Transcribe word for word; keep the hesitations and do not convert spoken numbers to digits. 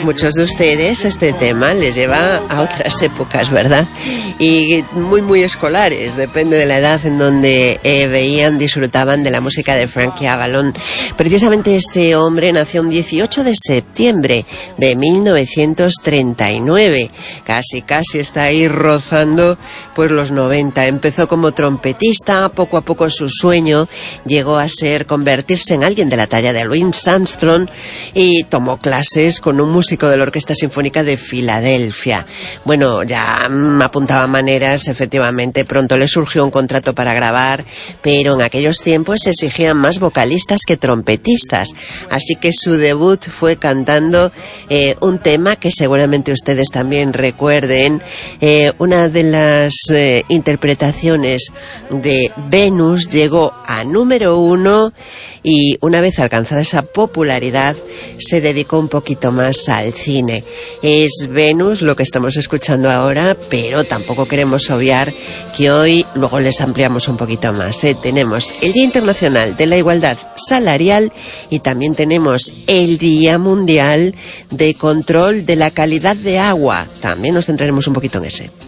muchos de ustedes este tema les lleva a otras épocas, ¿verdad? Y muy, muy escolares, depende de la edad en donde eh, veían, disfrutaban de la música de Frankie Avalon. Precisamente este hombre nació un dieciocho de septiembre de mil novecientos treinta y nueve. Casi, casi está ahí rozando pues los noventa. Empezó como trompetista, poco a poco su sueño llegó a ser convertirse en alguien de la talla de Louis Armstrong y tomó clases con un músico de la Orquesta Sinfónica de Filadelfia. Bueno, ya mmm, apuntaba maneras, efectivamente, pronto le surgió un contrato para grabar, pero en aquellos tiempos se exigían más vocalistas que trompetistas, así que su debut fue cantando eh, un tema que seguramente ustedes también recuerden, eh, una de las eh, interpretaciones de Venus llegó a número uno y una vez alcanzada esa popularidad se dedicó un poquito más al cine. Es Venus lo que estamos escuchando ahora, pero tampoco queremos obviar que hoy, luego les ampliamos un poquito más, ¿eh? Tenemos el Día Internacional de la Igualdad Salarial y también tenemos el Día Mundial de Control de la Calidad de Agua. También nos centraremos un poquito en ese.